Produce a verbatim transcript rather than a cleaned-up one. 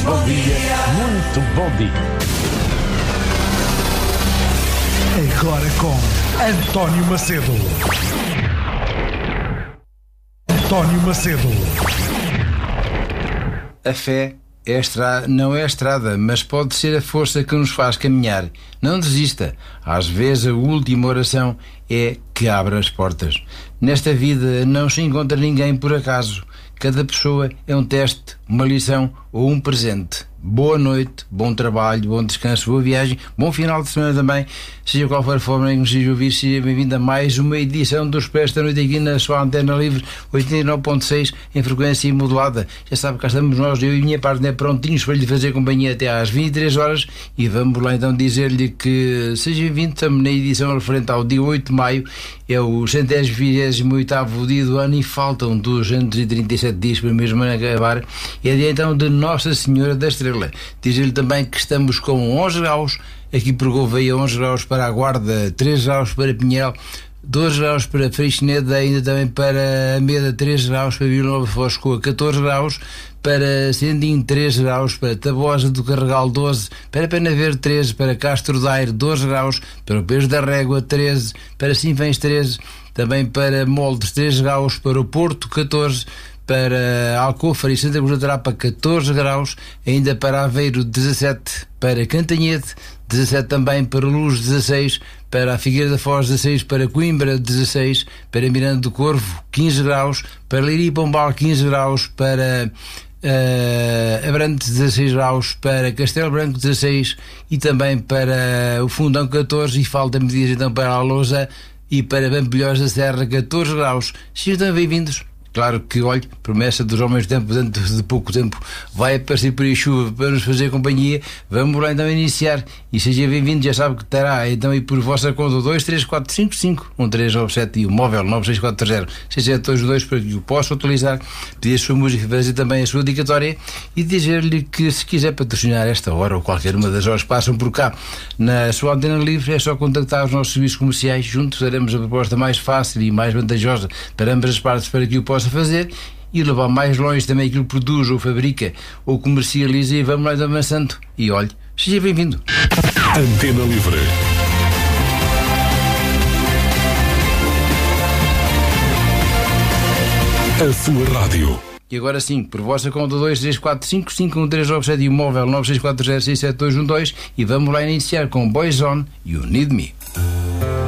bom dia, muito bom dia. Agora com António Macedo. António Macedo. A fé é estra... não é a estrada, mas pode ser a força que nos faz caminhar. Não desista. Às vezes a última oração é que abra as portas. Nesta vida não se encontra ninguém por acaso. Cada pessoa é um teste, uma lição ou um presente. Boa noite, bom trabalho, bom descanso, boa viagem, bom final de semana também. Seja qual for a forma em que nos seja ouvir, seja bem-vindo a mais uma edição do Expresso da Noite aqui na sua Antena Livre oitenta e nove ponto seis em frequência modulada. Já sabe, cá estamos nós, eu e a minha partner, prontinhos para lhe fazer companhia até às vinte e três horas e vamos lá então dizer-lhe que seja bem-vindo. Estamos na edição referente ao dia oito de maio, é o centésimo vigésimo oitavo dia do ano e faltam duzentos e trinta e sete dias para o mesmo ano acabar. É dia então de Nossa Senhora da Estrela. Diz-lhe também que estamos com onze graus, aqui por Gouveia, onze graus para a Guarda, três graus para Pinhel, doze graus para Freixeneda, ainda também para Ameda, três graus para Vila Nova de Foscoa, catorze graus para Sendim, três graus para Tabosa do Carregal, doze para Penaverde, treze para Castro Daire, doze graus para o Peso da Régua, treze para Sinfãs, treze também para Moldes, três graus para o Porto, catorze para Alcofre e Santa Cruz da Trapa, catorze graus, ainda para Aveiro, dezassete para Cantanhede, dezassete também para Luz, dezasseis para a Figueira da Foz, dezasseis para Coimbra, dezasseis para Miranda do Corvo, quinze graus para Leiria e Pombal, quinze graus para uh, Abrantes, dezasseis graus para Castelo Branco, dezasseis e também para o Fundão, catorze, e falta medidas então para a Lousa e para Pampilhós da Serra, catorze graus. Sejam bem-vindos. Claro que, olhe, promessa dos homens do tempo, dentro de pouco tempo vai aparecer por aí chuva para nos fazer companhia. Vamos lá então iniciar e seja bem-vindo. Já sabe que terá então aí por vossa conta dois três quatro cinco cinco um três nove sete e o móvel nove seis quatro zero seis sete dois dois para que o possa utilizar, pedir a sua música, fazer também a sua dedicatória e dizer-lhe que se quiser patrocinar esta hora ou qualquer uma das horas que passam por cá na sua Antena Livre, é só contactar os nossos serviços comerciais. Juntos faremos a proposta mais fácil e mais vantajosa para ambas as partes para que o possa fazer e levar mais longe também aquilo que produz ou fabrica ou comercializa. E vamos lá avançando e olhe, seja bem-vindo. Antena Livre. A sua rádio. E agora sim, por vossa conta dois três quatro cinco cinco um três nove sete e o móvel nove seis quatro zero seis sete dois um dois e vamos lá iniciar com Boyzone e You Need Me.